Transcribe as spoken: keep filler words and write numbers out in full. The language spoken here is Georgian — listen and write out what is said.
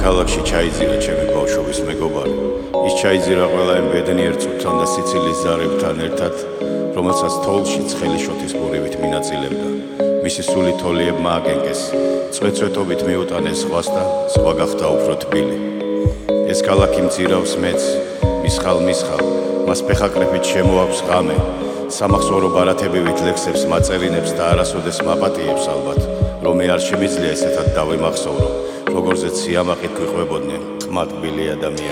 ქალაქში ჩაიძირა ჩემი ბავშვობის მეგობარი. ის ჩაიძირა ყველა იმ ბედნიერ წუთთან და სიცილის ზარებთან ერთად, რომელსაც თოლში ცხელი შოთის ბურივით მინაწილებდა. მისი სული თოლიებმა აგენკეს, წვეწვეტობით მიუტანეს ზღვას და ზღვა გახდა უფრო თბილი. ეს ქალაქი მძირავს მეც, მისხალ მისხალ, მას ფეხაკრეფით შემოაქვს ღამე, სამახსოვრო ბარათებივით ლექსებს მაწერინებს და არასოდეს მაპატიებს ალბათ, რომ მე არ შემიძლია ესეთად დავიმახსოვრო, როგორზეც სიამაყით გვიყვებოდნენ ხმატბილი ადამიანები.